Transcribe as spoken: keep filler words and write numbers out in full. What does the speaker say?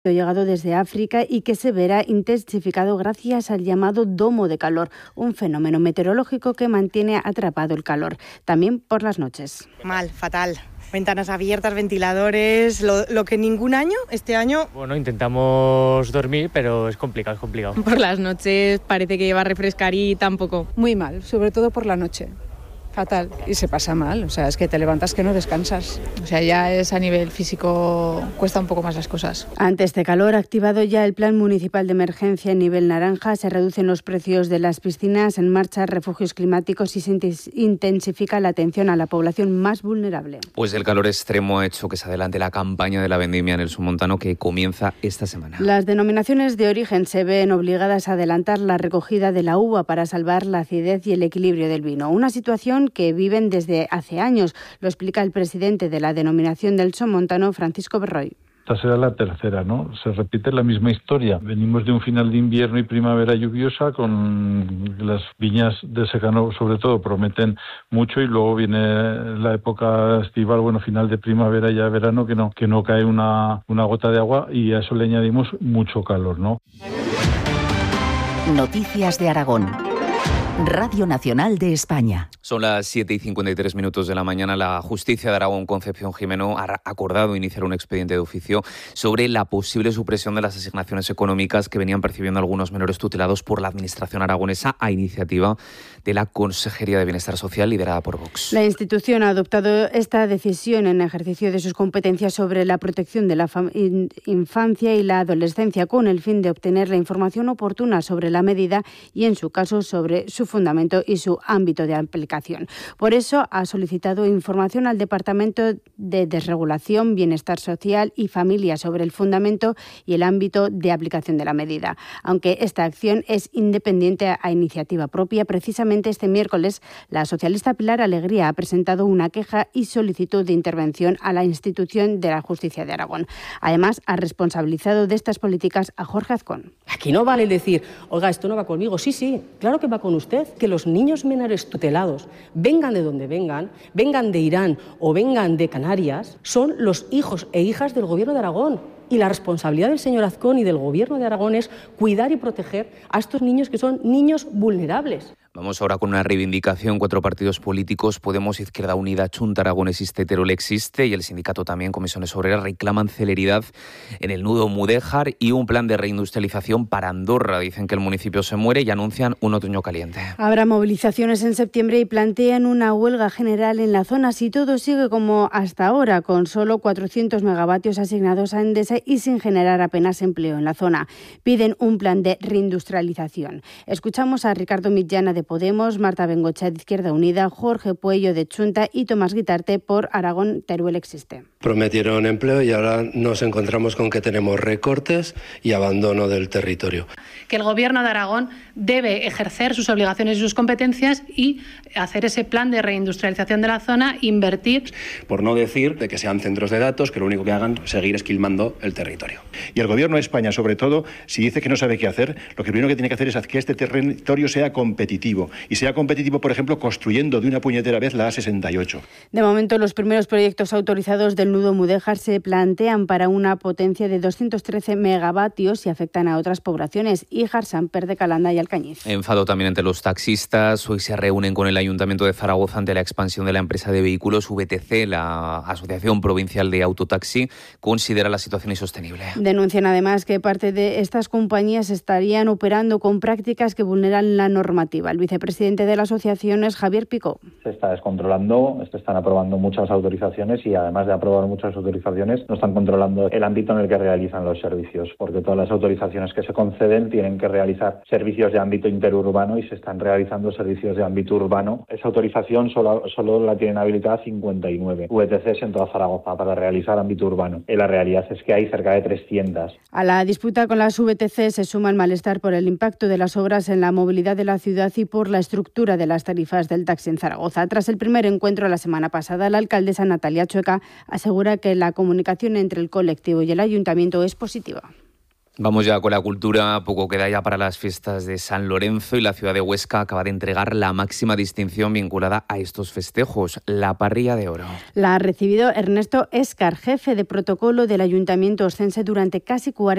llegado desde África y que se verá intensificado gracias al llamado domo de calor, un fenómeno meteorológico que mantiene atrapado el calor, también por las noches. Mal, fatal. Ventanas abiertas, ventiladores, lo, lo que ningún año, este año... Bueno, intentamos dormir, pero es complicado, es complicado. Por las noches parece que va a refrescar y tampoco. Muy mal, sobre todo por la noche. Fatal. Y se pasa mal, o sea, es que te levantas que no descansas. O sea, ya es a nivel físico, cuesta un poco más las cosas. Ante este calor, activado ya el Plan Municipal de Emergencia en nivel naranja, se reducen los precios de las piscinas, en marcha refugios climáticos y se intensifica la atención a la población más vulnerable. Pues el calor extremo ha hecho que se adelante la campaña de la vendimia en el Submontano, que comienza esta semana. Las denominaciones de origen se ven obligadas a adelantar la recogida de la uva para salvar la acidez y el equilibrio del vino. Una situación que viven desde hace años, lo explica el presidente de la denominación del Somontano, Francisco Berroy. Esta será la tercera, ¿no? Se repite la misma historia. Venimos de un final de invierno y primavera lluviosa, con las viñas de secano sobre todo prometen mucho, y luego viene la época estival, bueno, final de primavera y ya verano, que no, que no cae una, una gota de agua, y a eso le añadimos mucho calor, ¿no? Noticias de Aragón. Radio Nacional de España. Son las siete y cincuenta y tres minutos de la mañana. La Justicia de Aragón, Concepción Jimeno, ha acordado iniciar un expediente de oficio sobre la posible supresión de las asignaciones económicas que venían percibiendo algunos menores tutelados por la Administración aragonesa, a iniciativa de la Consejería de Bienestar Social, liderada por Vox. La institución ha adoptado esta decisión en ejercicio de sus competencias sobre la protección de la infancia y la adolescencia, con el fin de obtener la información oportuna sobre la medida y, en su caso, sobre su fundamento y su ámbito de aplicación. Por eso ha solicitado información al Departamento de Desregulación, Bienestar Social y Familia sobre el fundamento y el ámbito de aplicación de la medida. Aunque esta acción es independiente a iniciativa propia, precisamente este miércoles la socialista Pilar Alegría ha presentado una queja y solicitud de intervención a la institución de la Justicia de Aragón. Además, ha responsabilizado de estas políticas a Jorge Azcón. Aquí no vale decir, oiga, esto no va conmigo. Sí, sí, claro que va con usted. Que los niños menores tutelados, vengan de donde vengan, vengan de Irán o vengan de Canarias, son los hijos e hijas del Gobierno de Aragón. Y la responsabilidad del señor Azcón y del Gobierno de Aragón es cuidar y proteger a estos niños, que son niños vulnerables. Vamos ahora con una reivindicación. Cuatro partidos políticos, Podemos, Izquierda Unida, Chunta Aragonesista y Teruel Existe, y el sindicato también, Comisiones Obreras, reclaman celeridad en el nudo Mudéjar y un plan de reindustrialización para Andorra. Dicen que el municipio se muere y anuncian un otoño caliente. Habrá movilizaciones en septiembre y plantean una huelga general en la zona si todo sigue como hasta ahora, con solo cuatrocientos megavatios asignados a Endesa y sin generar apenas empleo en la zona. Piden un plan de reindustrialización. Escuchamos a Ricardo Millana de Podemos, Marta Bengochea de Izquierda Unida, Jorge Puello de Chunta y Tomás Guitarte por Aragón Teruel Existe. Prometieron empleo y ahora nos encontramos con que tenemos recortes y abandono del territorio. Que el Gobierno de Aragón debe ejercer sus obligaciones y sus competencias y hacer ese plan de reindustrialización de la zona, invertir. Por no decir de que sean centros de datos que lo único que hagan es seguir esquilmando el territorio. Y el Gobierno de España, sobre todo, si dice que no sabe qué hacer, lo que primero que tiene que hacer es que este territorio sea competitivo. Y sea competitivo, por ejemplo, construyendo de una puñetera vez la A sesenta y ocho. De momento, los primeros proyectos autorizados del nudo Mudéjar se plantean para una potencia de doscientos trece megavatios y afectan a otras poblaciones: Híjar, Samper de Calanda y Alcañiz. Enfado también entre los taxistas. Hoy se reúnen con el Ayuntamiento de Zaragoza ante la expansión de la empresa de vehículos V T C. La Asociación Provincial de Autotaxi considera la situación insostenible. Denuncian además que parte de estas compañías estarían operando con prácticas que vulneran la normativa. El vicepresidente de la asociación es Javier Picó. Se está descontrolando, se están aprobando muchas autorizaciones y además de aprobar muchas autorizaciones no están controlando el ámbito en el que realizan los servicios, porque todas las autorizaciones que se conceden tienen que realizar servicios de ámbito interurbano y se están realizando servicios de ámbito urbano. Esa autorización solo, solo la tienen habilitada cincuenta y nueve V T Cs en toda Zaragoza para realizar ámbito urbano. Y la realidad es que hay cerca de trescientas. A la disputa con las V T C se suma el malestar por el impacto de las obras en la movilidad de la ciudad y por la estructura de las tarifas del taxi en Zaragoza. Tras el primer encuentro la semana pasada, la alcaldesa Natalia Chueca asegura que la comunicación entre el colectivo y el ayuntamiento es positiva. Vamos ya con la cultura, poco queda ya para las fiestas de San Lorenzo y la ciudad de Huesca acaba de entregar la máxima distinción vinculada a estos festejos, la Parrilla de Oro. La ha recibido Ernesto Escar, jefe de protocolo del Ayuntamiento Oscense durante casi cuarenta